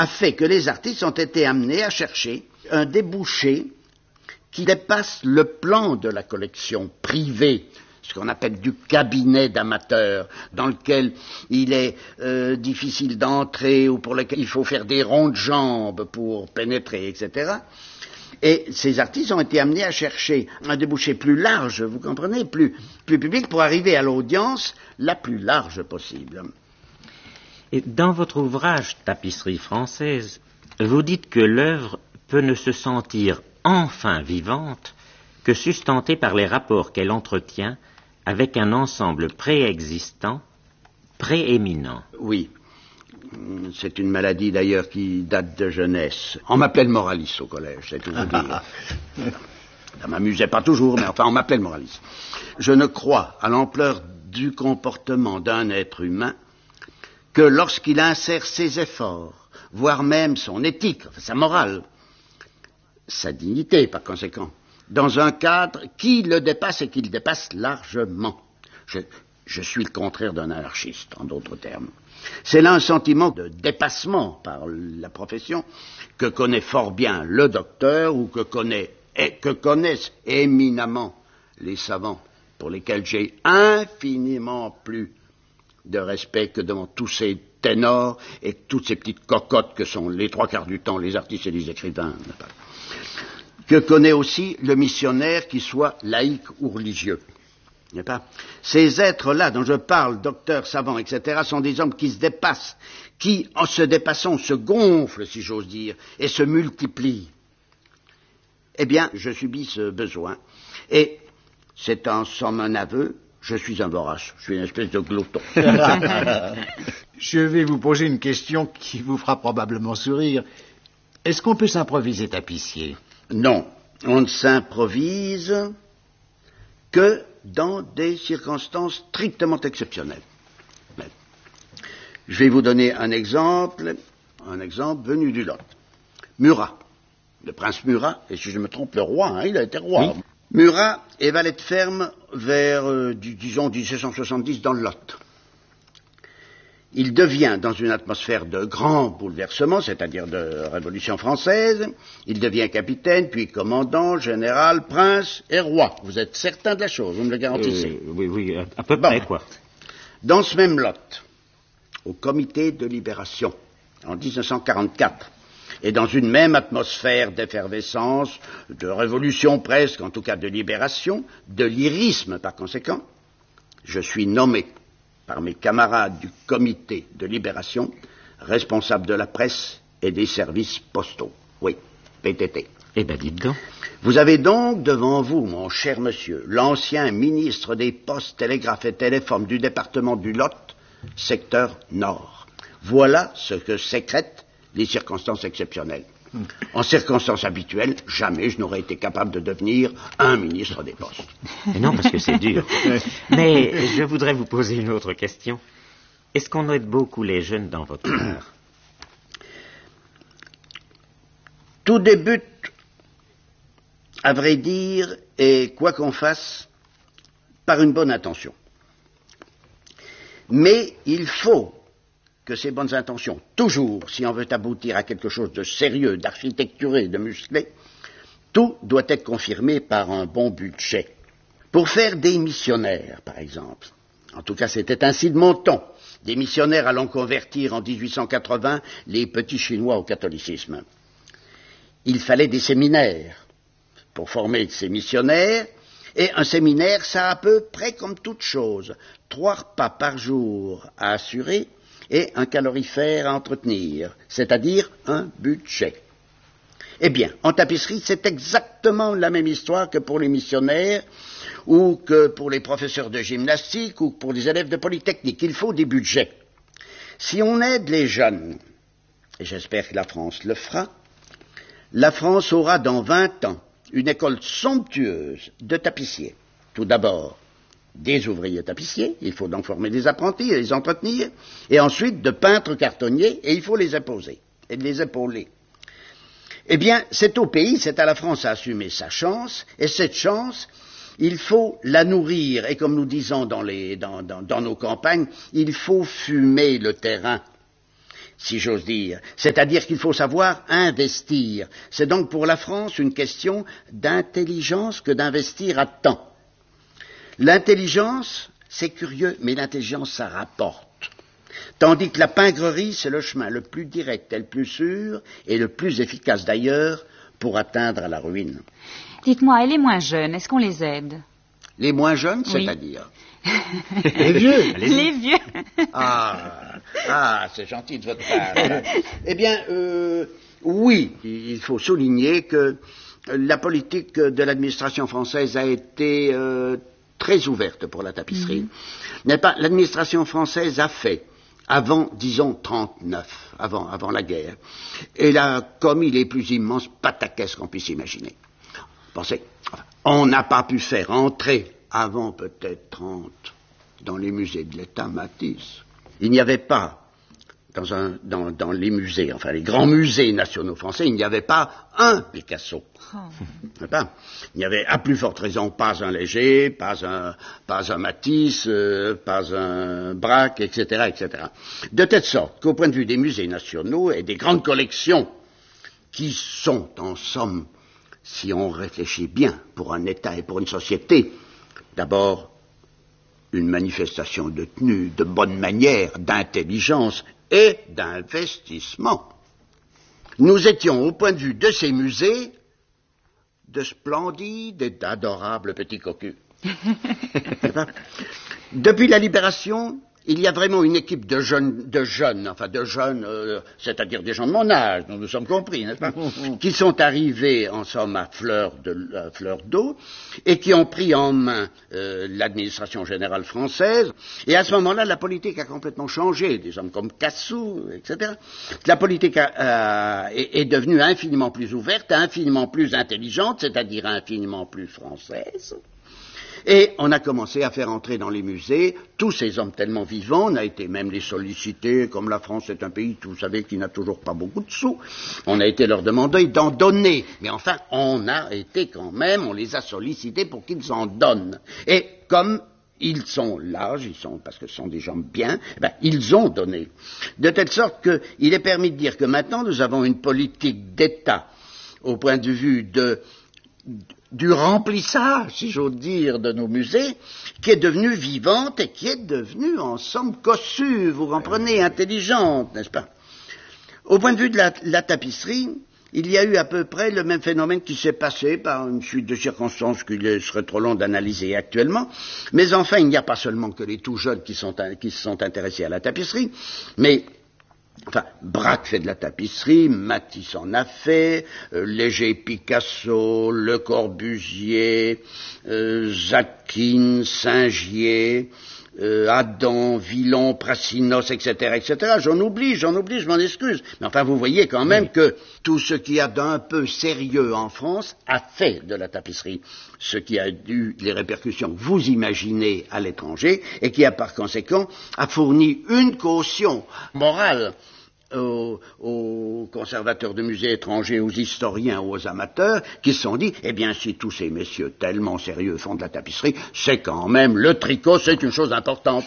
a fait que les artistes ont été amenés à chercher un débouché qui dépasse le plan de la collection privée, ce qu'on appelle du cabinet d'amateurs, dans lequel il est difficile d'entrer ou pour lequel il faut faire des ronds de jambes pour pénétrer, etc. Et ces artistes ont été amenés à chercher un débouché plus large, vous comprenez, plus public, pour arriver à l'audience la plus large possible. Et dans votre ouvrage « Tapisserie française », vous dites que l'œuvre peut ne se sentir enfin vivante que sustentée par les rapports qu'elle entretient avec un ensemble préexistant, prééminent. Oui. C'est une maladie d'ailleurs qui date de jeunesse. On m'appelait le moraliste au collège, c'est tout vous dire. Ça m'amusait pas toujours, mais enfin on m'appelait le moraliste. Je ne crois à l'ampleur du comportement d'un être humain que lorsqu'il insère ses efforts, voire même son éthique, sa morale, sa dignité par conséquent, dans un cadre qui le dépasse et qui le dépasse largement. Je suis le contraire d'un anarchiste, en d'autres termes. C'est là un sentiment de dépassement par la profession que connaît fort bien le docteur ou que connaissent éminemment les savants, pour lesquels j'ai infiniment plus de respect que devant tous ces ténors et toutes ces petites cocottes que sont les trois quarts du temps les artistes et les écrivains. Que connaît aussi le missionnaire, qui soit laïque ou religieux. N'est-ce pas? Ces êtres-là dont je parle, docteurs, savants, etc., sont des hommes qui se dépassent, qui, en se dépassant, se gonflent, si j'ose dire, et se multiplient. Eh bien, je subis ce besoin, et c'est en somme un aveu, je suis un vorace, je suis une espèce de glotton. Je vais vous poser une question qui vous fera probablement sourire. Est-ce qu'on peut s'improviser tapissier? Non, on ne s'improvise que dans des circonstances strictement exceptionnelles. Je vais vous donner un exemple venu du Lot. Murat, le prince Murat, et si je me trompe, le roi, il a été roi. Oui. Murat est valet de ferme vers, disons, 1770 dans le Lot. Il devient, dans une atmosphère de grand bouleversement, c'est-à-dire de Révolution française, il devient capitaine, puis commandant, général, prince et roi. Vous êtes certain de la chose, vous me le garantissez? Oui, à peu près, quoi. Dans ce même Lot, au comité de libération, en 1944, et dans une même atmosphère d'effervescence, de révolution presque, en tout cas de libération, de lyrisme par conséquent, je suis nommé par mes camarades du comité de libération, responsable de la presse et des services postaux. Oui, PTT. Eh bien, dites donc. Vous avez donc devant vous, mon cher monsieur, l'ancien ministre des Postes, Télégraphes et Téléphones du département du Lot, secteur Nord. Voilà ce que sécrètent les circonstances exceptionnelles. En circonstances habituelles, jamais je n'aurais été capable de devenir un ministre des Postes. Non, parce que c'est dur. Mais je voudrais vous poser une autre question. Est-ce qu'on aide beaucoup les jeunes dans votre art? Tout débute, à vrai dire, et quoi qu'on fasse, par une bonne intention. Mais il faut que ces bonnes intentions, toujours, si on veut aboutir à quelque chose de sérieux, d'architecturé, de musclé, tout doit être confirmé par un bon budget. Pour faire des missionnaires, par exemple, en tout cas c'était ainsi de mon temps, des missionnaires allant convertir en 1880 les petits Chinois au catholicisme. Il fallait des séminaires pour former ces missionnaires, et un séminaire, ça a à peu près comme toute chose, 3 repas par jour à assurer, et un calorifère à entretenir, c'est-à-dire un budget. Eh bien, en tapisserie, c'est exactement la même histoire que pour les missionnaires, ou que pour les professeurs de gymnastique, ou pour les élèves de polytechnique. Il faut des budgets. Si on aide les jeunes, et j'espère que la France le fera, la France aura dans 20 ans une école somptueuse de tapissiers. Tout d'abord, des ouvriers tapissiers, il faut donc former des apprentis et les entretenir, et ensuite de peintres cartonniers, et il faut les imposer, et de les épauler. Eh bien, c'est au pays, c'est à la France à assumer sa chance, et cette chance, il faut la nourrir, et comme nous disons dans nos campagnes, il faut fumer le terrain. si j'ose dire. C'est-à-dire qu'il faut savoir investir. C'est donc pour la France une question d'intelligence que d'investir à temps. L'intelligence, c'est curieux, mais l'intelligence, ça rapporte. Tandis que la pingrerie, c'est le chemin le plus direct et le plus sûr, et le plus efficace d'ailleurs, pour atteindre à la ruine. Dites-moi, et les moins jeunes, est-ce qu'on les aide? Les moins jeunes, Oui. c'est-à-dire? Les vieux. Les vieux. C'est gentil de votre part. Eh bien, oui, il faut souligner que la politique de l'administration française a été très ouverte pour la tapisserie. N'est-ce pas? L'administration française a fait, avant, disons, 39, avant la guerre, et là, comme il est plus immense pataquès qu'on puisse imaginer. Pensez, on n'a pas pu faire entrer, avant peut-être 30, dans les musées de l'État Matisse. Il n'y avait pas, dans les musées, enfin les grands musées nationaux français, il n'y avait pas un Picasso. Pas. Il n'y avait à plus forte raison pas un Léger, pas un Matisse, pas un Braque, etc., etc. De telle sorte qu'au point de vue des musées nationaux et des grandes collections qui sont en somme, si on réfléchit bien, pour un État et pour une société, d'abord une manifestation de tenue, de bonne manière, d'intelligence et d'investissement. Nous étions, au point de vue de ces musées, de splendides et d'adorables petits cocus. Depuis la Libération, il y a vraiment une équipe de jeunes, c'est-à-dire des gens de mon âge, dont nous sommes compris, n'est-ce pas, qui sont arrivés, en somme, à fleur d'eau, et qui ont pris en main l'administration générale française. Et à ce moment-là, la politique a complètement changé. Des hommes comme Cassou, etc. La politique est devenue infiniment plus ouverte, infiniment plus intelligente, c'est-à-dire infiniment plus française. Et on a commencé à faire entrer dans les musées tous ces hommes tellement vivants. On a été même les solliciter, comme la France est un pays, vous savez, qui n'a toujours pas beaucoup de sous. On a été leur demander d'en donner. Mais enfin, on a été quand même, on les a sollicités pour qu'ils en donnent. Et comme ils sont là, parce que ce sont des gens bien, ils ont donné. De telle sorte qu'il est permis de dire que maintenant nous avons une politique d'État au point de vue du remplissage, si j'ose dire, de nos musées, qui est devenue vivante et qui est devenue, en somme, cossue, vous comprenez, intelligente, n'est-ce pas? Au point de vue de la tapisserie, il y a eu à peu près le même phénomène qui s'est passé par une suite de circonstances qu'il serait trop long d'analyser actuellement, mais enfin, il n'y a pas seulement que les tout jeunes qui se sont intéressés à la tapisserie, mais enfin, Braque fait de la tapisserie, Matisse en a fait, Léger, Picasso, Le Corbusier, Jacquine, Singier, Adam, Villon, Prassinos, etc., etc. J'en oublie, je m'en excuse. Mais enfin, vous voyez quand même que tout ce qui a d'un peu sérieux en France a fait de la tapisserie, ce qui a eu les répercussions que vous imaginez à l'étranger, et qui a par conséquent a fourni une caution morale aux conservateurs de musées étrangers, aux historiens, aux amateurs, qui se sont dit, eh bien, si tous ces messieurs tellement sérieux font de la tapisserie, c'est quand même, le tricot, c'est une chose importante.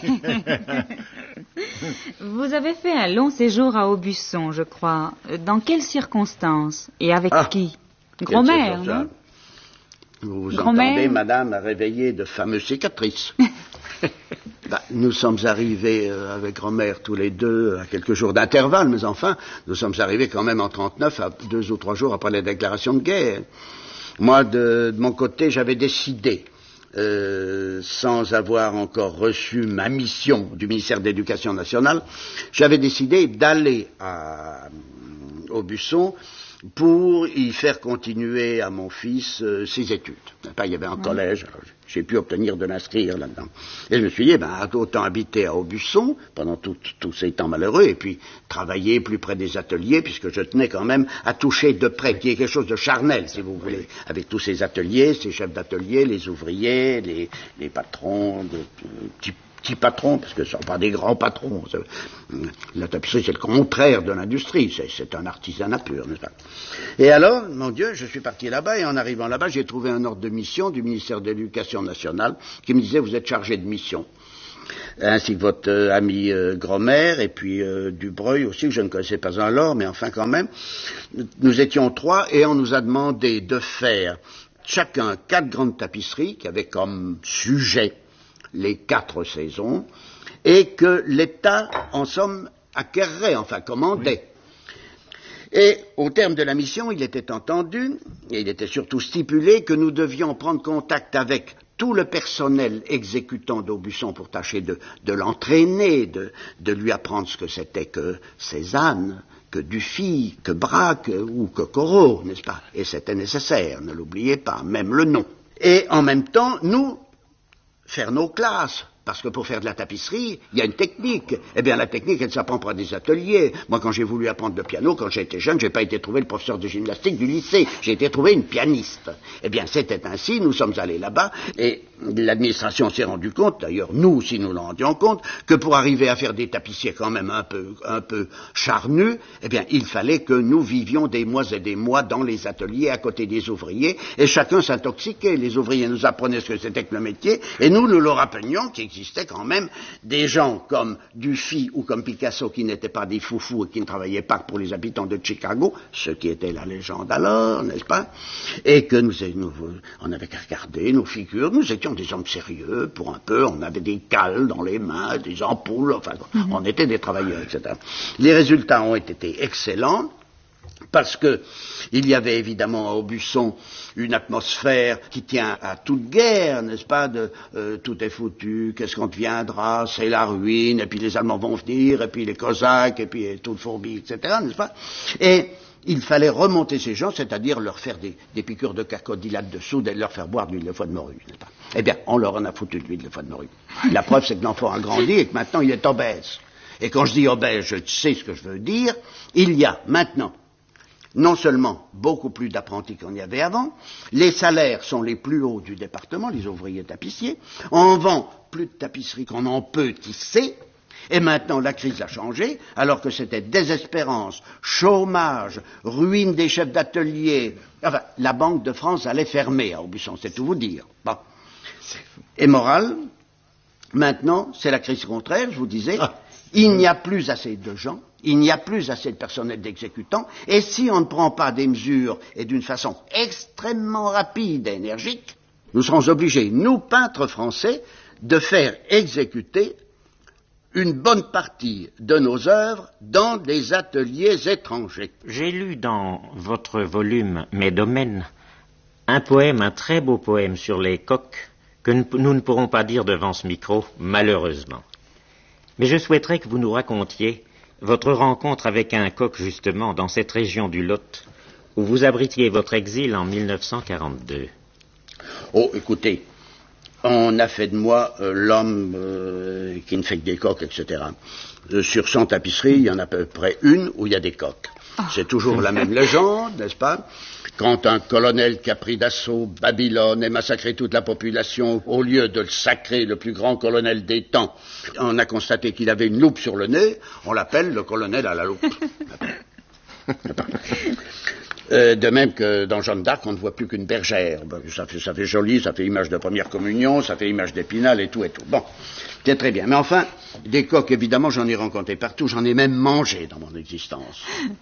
Vous avez fait un long séjour à Aubusson, je crois. Dans quelles circonstances? Et avec qui? Grand-mère, non? Vous vous entendez, madame, à réveiller de fameuses cicatrices. Nous sommes arrivés avec grand-mère tous les deux à quelques jours d'intervalle, mais enfin, nous sommes arrivés quand même en 39, à 2 ou 3 jours après la déclaration de guerre. Moi, de mon côté, j'avais décidé, sans avoir encore reçu ma mission du ministère de l'Éducation nationale, j'avais décidé d'aller à Aubusson pour y faire continuer à mon fils ses études. Il y avait un collège, alors j'ai pu obtenir de l'inscrire là-dedans. Et je me suis dit, autant habiter à Aubusson pendant tous ces temps malheureux, et puis travailler plus près des ateliers, puisque je tenais quand même à toucher de près, qu'il y ait quelque chose de charnel, si vous voulez, avec tous ces ateliers, ces chefs d'atelier, les ouvriers, les patrons, petits patrons, parce que ce ne sont pas des grands patrons. La tapisserie, c'est le contraire de l'industrie, c'est un artisanat pur, n'est-ce pas? Et alors, mon Dieu, je suis parti là-bas, et en arrivant là-bas, j'ai trouvé un ordre de mission du ministère de l'Éducation nationale qui me disait, vous êtes chargé de mission. ainsi que votre ami Gromer, et puis Dubreuil aussi, que je ne connaissais pas alors, mais enfin quand même. Nous étions 3 et on nous a demandé de faire chacun 4 grandes tapisseries qui avaient comme sujet les 4 saisons, et que l'État, en somme, acquerrait, enfin commandait. Oui. Et au terme de la mission, il était entendu, et il était surtout stipulé, que nous devions prendre contact avec tout le personnel exécutant d'Aubusson pour tâcher de l'entraîner, de lui apprendre ce que c'était que Cézanne, que Dufy, que Braque ou que Corot, n'est-ce pas? Et c'était nécessaire, ne l'oubliez pas, même le nom. Et en même temps, nous, faire nos classes. Parce que pour faire de la tapisserie, il y a une technique. Eh bien, la technique, elle s'apprend par des ateliers. Moi, quand j'ai voulu apprendre le piano, quand j'étais jeune, j'ai pas été trouver le professeur de gymnastique du lycée. J'ai été trouver une pianiste. Eh bien, c'était ainsi. Nous sommes allés là-bas et l'administration s'est rendu compte, d'ailleurs, nous aussi nous nous rendions compte, que pour arriver à faire des tapissiers quand même un peu charnus, eh bien, il fallait que nous vivions des mois et des mois dans les ateliers à côté des ouvriers et chacun s'intoxiquait. Les ouvriers nous apprenaient ce que c'était que le métier et nous leur apprenions qu'il existait quand même des gens comme Dufy ou comme Picasso qui n'étaient pas des foufous et qui ne travaillaient pas pour les habitants de Chicago, ce qui était la légende alors, n'est-ce pas? Et que on avait qu'à regarder nos figures, nous étions des hommes sérieux, pour un peu, on avait des cales dans les mains, des ampoules, enfin, on était des travailleurs, etc. Les résultats ont été excellents, parce que il y avait évidemment à Aubusson une atmosphère qui tient à toute guerre, n'est-ce pas, tout est foutu, qu'est-ce qu'on deviendra, c'est la ruine, et puis les Allemands vont venir, et puis les Cosaques, et puis tout le fourbi, etc., n'est-ce pas? Et il fallait remonter ces gens, c'est-à-dire leur faire des piqûres de cacodylate de soude et leur faire boire de l'huile de foie de morue, n'est-ce pas? Eh bien, on leur en a foutu de l'huile de foie de morue. La preuve, c'est que l'enfant a grandi et que maintenant il est obèse. Et quand je dis obèse, je sais ce que je veux dire, il y a maintenant non seulement beaucoup plus d'apprentis qu'on y avait avant, les salaires sont les plus hauts du département, les ouvriers tapissiers, on vend plus de tapisseries qu'on en peut tisser, et maintenant la crise a changé, alors que c'était désespérance, chômage, ruine des chefs d'atelier, enfin, la Banque de France allait fermer à Aubusson, c'est tout vous dire. Bon. Et morale, maintenant, c'est la crise contraire, je vous disais, il n'y a plus assez de gens, il n'y a plus assez de personnel d'exécutants, et si on ne prend pas des mesures, et d'une façon extrêmement rapide et énergique, nous serons obligés, nous, peintres français, de faire exécuter une bonne partie de nos œuvres dans des ateliers étrangers. J'ai lu dans votre volume « Mes domaines » un poème, un très beau poème sur les coqs, que nous ne pourrons pas dire devant ce micro, malheureusement. Mais je souhaiterais que vous nous racontiez votre rencontre avec un coq, justement, dans cette région du Lot, où vous abritiez votre exil en 1942. Oh, écoutez, on a fait de moi l'homme qui ne fait que des coqs, etc. Sur 100 tapisseries, il y en a à peu près une où il y a des coqs. C'est toujours la même légende, n'est-ce pas? Quand un colonel qui a pris d'assaut Babylone et massacré toute la population, au lieu de le sacrer le plus grand colonel des temps, on a constaté qu'il avait une loupe sur le nez, on l'appelle le colonel à la loupe. De même que dans Jeanne d'Arc, on ne voit plus qu'une bergère. Ça fait joli, ça fait image de première communion, ça fait image d'Épinal et tout et tout. Bon, c'est très bien. Mais enfin, des coqs, évidemment, j'en ai rencontré partout, j'en ai même mangé dans mon existence.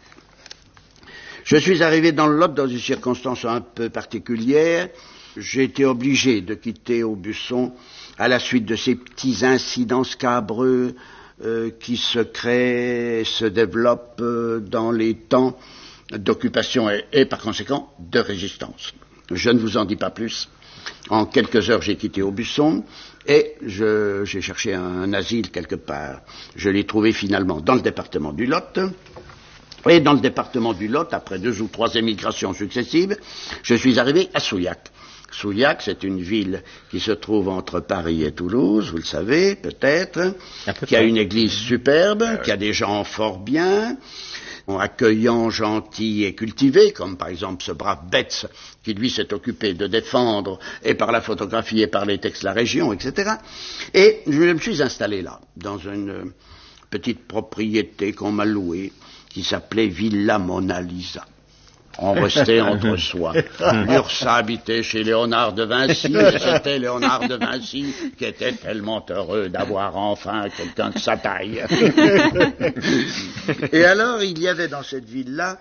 Je suis arrivé dans le Lot dans une circonstance un peu particulière. J'ai été obligé de quitter Aubusson à la suite de ces petits incidents scabreux qui se créent, se développent dans les temps d'occupation et par conséquent de résistance. Je ne vous en dis pas plus. En quelques heures, j'ai quitté Aubusson et j'ai cherché un asile quelque part. Je l'ai trouvé finalement dans le département du Lot. Et dans le département du Lot, après 2 ou 3 émigrations successives, je suis arrivé à Souillac. Souillac, c'est une ville qui se trouve entre Paris et Toulouse, vous le savez, peut-être, qui a une église superbe, qui a des gens fort bien, accueillants, gentils et cultivés, comme par exemple ce brave Betz, qui lui s'est occupé de défendre, et par la photographie et par les textes, la région, etc. Et je me suis installé là, dans une petite propriété qu'on m'a louée, qui s'appelait Villa Mona Lisa. On restait entre soi. Lursa habitait chez Léonard de Vinci, et c'était Léonard de Vinci qui était tellement heureux d'avoir enfin quelqu'un de sa taille. Et alors, il y avait dans cette ville-là